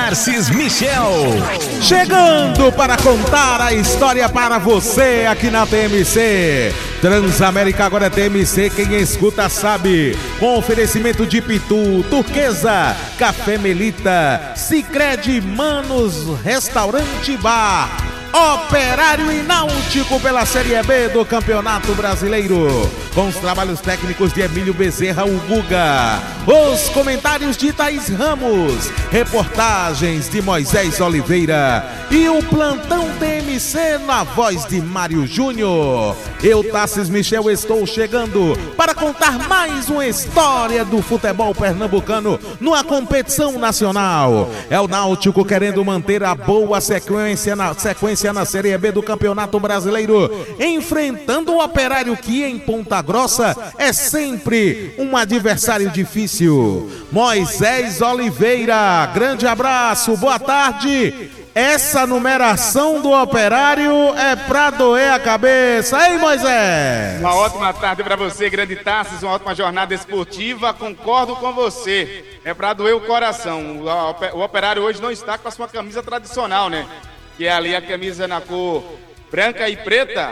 Tarsis Michel. Chegando para contar a história para você aqui na TMC. Transamérica agora é TMC, quem escuta sabe. Com oferecimento de Pitu, Turquesa, Café Melita, Sicredi, Manos, Restaurante Bar, Operário e Náutico pela Série B do Campeonato Brasileiro. Com os trabalhos técnicos de Emílio Bezerra, o Guga. Os comentários de Thaís Ramos. Reportagens de Moisés Oliveira. E o plantão TMC na voz de Mário Júnior. Eu, Tarsis Michel, estou chegando para contar mais uma história do futebol pernambucano numa competição nacional. É o Náutico querendo manter a boa sequência na Série B do Campeonato Brasileiro, enfrentando o Operário, que em Ponta Grossa é sempre um adversário difícil. Moisés Oliveira, grande abraço, boa tarde. Essa numeração do Operário é pra doer a cabeça, hein, Moisés? Uma ótima tarde pra você, grande Tarsis, uma ótima jornada esportiva, concordo com você, é pra doer o coração. O Operário hoje não está com a sua camisa tradicional, né? Que é ali a camisa na cor branca e preta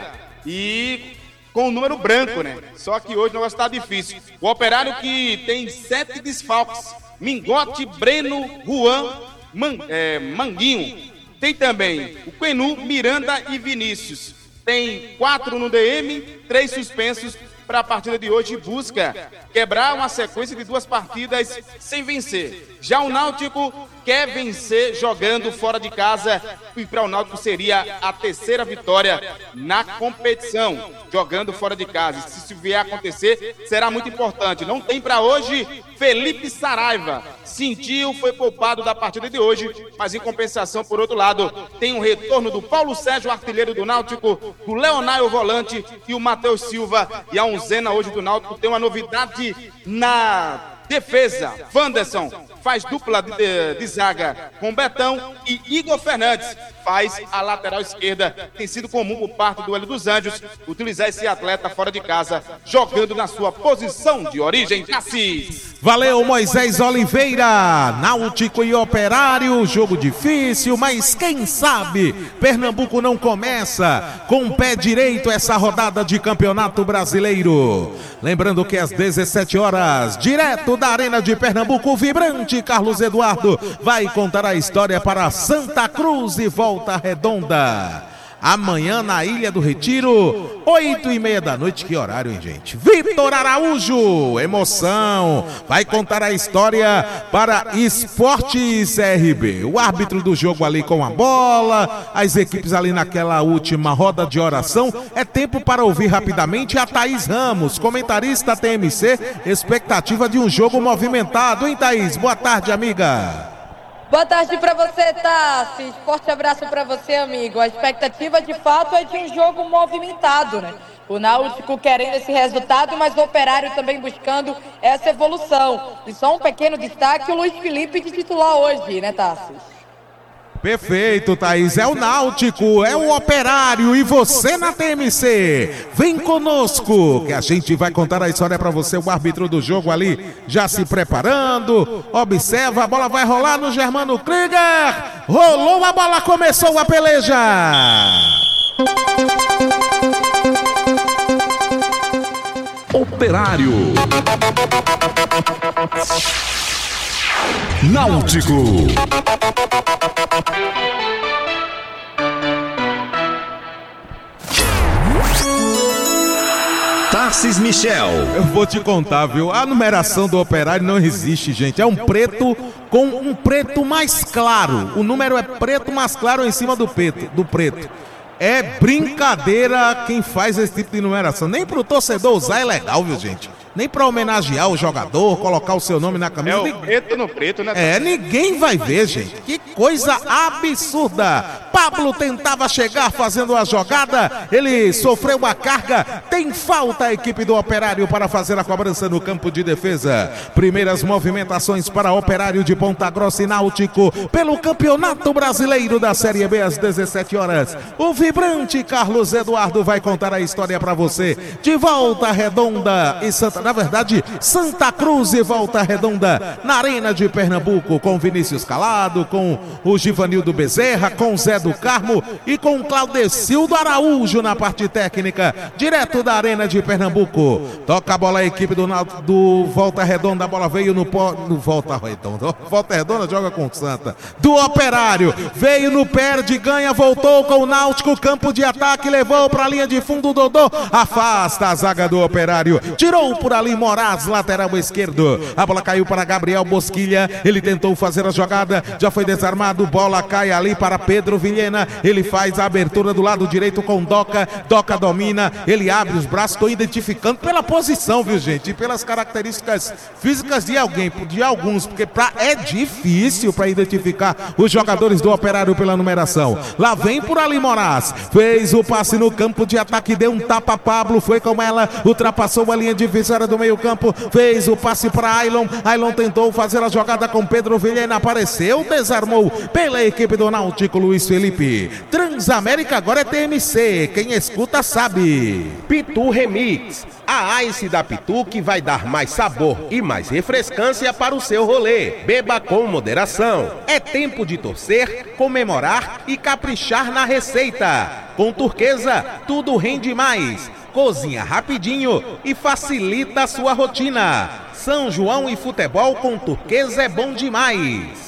e com o número branco, né? Só que hoje o negócio tá difícil. O Operário que tem 7 desfalques: Mingote, Breno, Juan, Manguinho. Tem também o Quenu, Miranda e Vinícius. Tem 4 no DM, 3 suspensos para a partida de hoje. Busca quebrar uma sequência de 2 partidas sem vencer. Já o Náutico quer vencer jogando fora de casa, e para o Náutico seria a 3ª vitória na competição, jogando fora de casa. Se isso vier a acontecer, será muito importante. Não tem para hoje Felipe Saraiva. Sentiu, foi poupado da partida de hoje, mas em compensação, por outro lado, tem um retorno do Paulo Sérgio, artilheiro do Náutico, do Leonardo, volante, e o Matheus Silva. E a onzena hoje do Náutico tem uma novidade na defesa. Wanderson faz dupla de zaga com Betão, e Igor Fernandes faz a lateral esquerda. Tem sido comum por parte do Hélio dos Anjos utilizar esse atleta fora de casa, jogando na sua posição de origem. Assis. Valeu, Moisés Oliveira. Náutico e Operário, jogo difícil, mas quem sabe Pernambuco não começa com o pé direito essa rodada de Campeonato Brasileiro. Lembrando que às 17 horas, direto da Arena de Pernambuco, o vibrante Carlos Eduardo vai contar a história para Santa Cruz e Volta Redonda. Amanhã na Ilha do Retiro, 8h30 da noite. Que horário, hein, gente? Vitor Araújo, emoção, vai contar a história para Esportes CRB. O árbitro do jogo ali com a bola, as equipes ali naquela última roda de oração. É tempo para ouvir rapidamente a Thaís Ramos, comentarista TMC. Expectativa de um jogo movimentado, hein, Thaís? Boa tarde, amiga. Boa tarde para você, Tassi. Forte abraço para você, amigo. A expectativa, de fato, é de um jogo movimentado, né? O Náutico querendo esse resultado, mas o Operário também buscando essa evolução. E só um pequeno destaque, o Luiz Felipe de titular hoje, né, Tassi? Perfeito, Thaís. É o Náutico, é o Operário e você na TMC. Vem conosco que a gente vai contar a história para você. O árbitro do jogo ali já se preparando. Observa, a bola vai rolar no Germano Krieger. Rolou a bola, começou a peleja. Operário, Náutico. Tarsis Michel. Eu vou te contar, viu? A numeração do Operário não existe, gente. É um preto com um preto mais claro. O número é preto mais claro em cima do preto. É brincadeira quem faz esse tipo de numeração. Nem pro torcedor usar é legal, viu, gente? Nem pra homenagear o jogador, colocar o seu nome na camisa. É o preto no preto, né? É, ninguém vai ver, gente. Que coisa absurda. Pablo tentava chegar fazendo a jogada, ele sofreu uma carga, tem falta a equipe do Operário para fazer a cobrança no campo de defesa. Primeiras movimentações para Operário de Ponta Grossa e Náutico pelo Campeonato Brasileiro da Série B às 17 horas. O vibrante Carlos Eduardo vai contar a história para você de Volta Redonda e Santa Cruz e Volta Redonda na Arena de Pernambuco, com Vinícius Calado, com o Givanildo Bezerra, com Zé do Carmo e com Claudecildo Araújo na parte técnica, direto da Arena de Pernambuco. Toca a bola a equipe do Volta Redonda, a bola veio no Volta Redonda. Volta Redonda joga com Santa. Do Operário, veio no perde, ganha, voltou com o Náutico, campo de ataque, levou para a linha de fundo, o Dodô afasta a zaga do Operário, tirou por ali Moraes, lateral esquerdo. A bola caiu para Gabriel Bosquilha, ele tentou fazer a jogada, já foi desarmado, bola cai ali para Pedro Vilhena, ele faz a abertura do lado direito com Doca domina, ele abre os braços, estou identificando pela posição, viu gente, e pelas características físicas de alguns, porque é difícil para identificar os jogadores do Operário pela numeração. Lá vem por ali Moraes, fez o passe no campo de ataque, deu um tapa, Pablo foi com ela, ultrapassou a linha divisória do meio campo, fez o passe para Ailon tentou fazer a jogada com Pedro Vilhena, apareceu, desarmou pela equipe do Náutico, Luiz Felipe. Transamérica agora é TMC, quem escuta sabe. Pitu Remix, a Ice da Pitu que vai dar mais sabor e mais refrescância para o seu rolê. Beba com moderação. É tempo de torcer, comemorar e caprichar na receita. Com Turquesa, tudo rende mais. Cozinha rapidinho e facilita a sua rotina. São João e futebol com Turquesa é bom demais.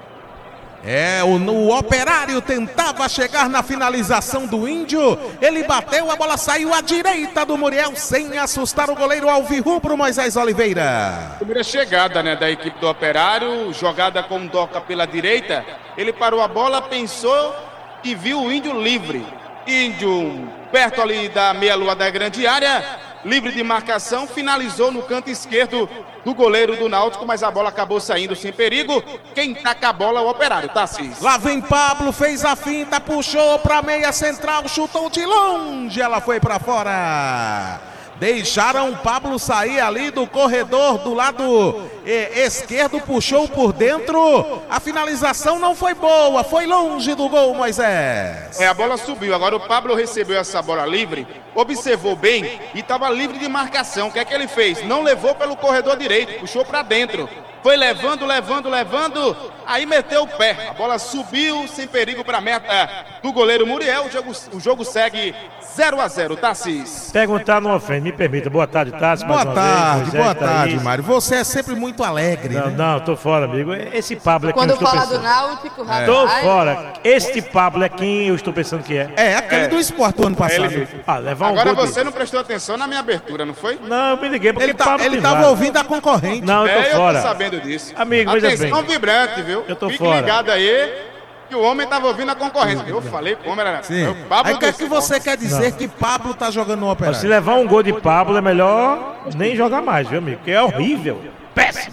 O Operário tentava chegar na finalização do Índio, ele bateu, a bola saiu à direita do Muriel, sem assustar o goleiro alvirrubro Moisés Oliveira. Primeira chegada, da equipe do Operário, jogada com Doca pela direita, ele parou a bola, pensou e viu o Índio livre. Índio perto ali da meia-lua da grande área, livre de marcação, finalizou no canto esquerdo do goleiro do Náutico, mas a bola acabou saindo sem perigo. Quem taca a bola é o Operário, Tassis. Lá vem Pablo, fez a finta, puxou pra meia central, chutou de longe, ela foi pra fora. Deixaram o Pablo sair ali do corredor do lado esquerdo, puxou por dentro. A finalização não foi boa, foi longe do gol, Moisés. A bola subiu, agora o Pablo recebeu essa bola livre, observou bem e estava livre de marcação. O que é que ele fez? Não levou pelo corredor direito, puxou para dentro. Foi levando, aí meteu o pé. A bola subiu sem perigo para a meta do goleiro Muriel. O jogo segue 0-0, Tassis. Perguntar não ofende, me permita. Boa tarde, Tassis. Boa tarde, Mário. Você é sempre muito alegre. Não, tô fora, amigo. Esse Pablo é quem quando eu estou fala pensando. do Náutico, rapaz. Tô fora. Este Pablo é quem eu estou pensando que é. É aquele do esporte do ano passado. Agora você não prestou atenção na minha abertura, não foi? Não, eu me liguei porque ele estava ouvindo a concorrente. Não, eu tô fora. Eu tô sabendo disso. Amigo, veja bem. Atenção vibrante, viu? Eu tô Fique fora. ligado aí que o homem tava ouvindo a concorrência. Eu falei como era. Sim. O Pablo Aí o que é que você quer dizer que Pablo tá jogando no Operário? Se levar um gol de Pablo é melhor nem jogar mais, viu, amigo? Porque é horrível. Péssimo.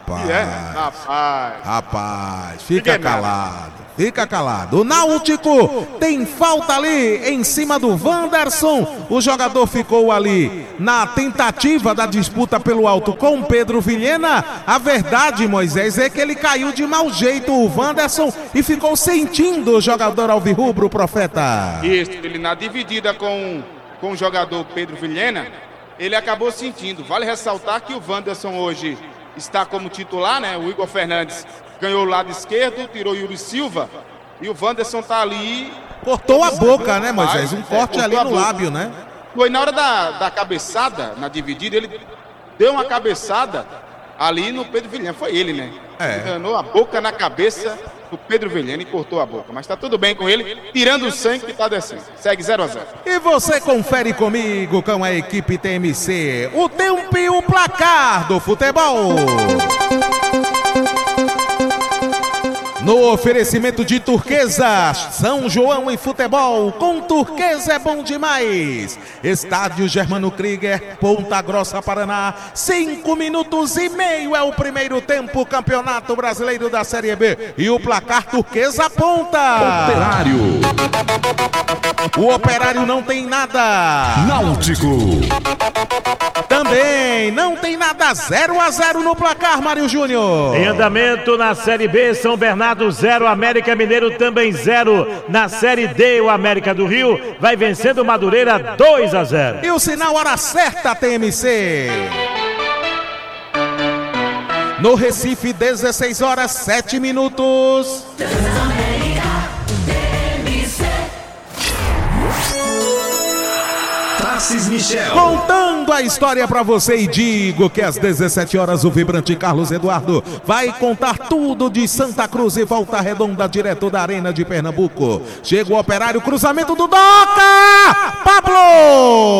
Rapaz, fica calado. O Náutico tem falta ali em cima do Wanderson. O jogador ficou ali na tentativa da disputa pelo alto com Pedro Vilhena. A verdade, Moisés, é que ele caiu de mau jeito, o Wanderson, e ficou sentindo o jogador alvirrubro, o Profeta. Isso, ele na dividida com o jogador Pedro Vilhena, ele acabou sentindo. Vale ressaltar que o Wanderson hoje está como titular, O Igor Fernandes ganhou o lado esquerdo, tirou o Yuri Silva e o Wanderson tá ali. Cortou a boca, né, Moisés? Um corte ali no lábio, né? Foi na hora da cabeçada, na dividida, ele deu uma cabeçada ali no Pedro Vilhena. Foi ele, né? Enganou a boca na cabeça do Pedro Vilhena e cortou a boca. Mas tá tudo bem com ele, tirando o sangue que tá descendo. Segue 0-0. E você confere comigo com a equipe TMC o tempo e o placar do futebol. No oferecimento de Turquesa, São João em futebol, com Turquesa é bom demais. Estádio Germano Krieger, Ponta Grossa, Paraná, 5 minutos e meio é o primeiro tempo, Campeonato Brasileiro da Série B. E o placar Turquesa aponta. Operário. O Operário não tem nada. Náutico. Também não tem nada, 0-0 no placar, Mário Júnior. Em andamento na Série B, São Bernardo 0, América Mineiro também 0. Na Série D, o América do Rio vai vencendo o Madureira 2-0. E o sinal hora certa, TMC. No Recife, 16 horas 7 minutos. Tarcísio Michel. Contando a história pra você, e digo que às 17 horas o vibrante Carlos Eduardo vai contar tudo de Santa Cruz e Volta Redonda, direto da Arena de Pernambuco. Chega o Operário, cruzamento do Doca! Pablo!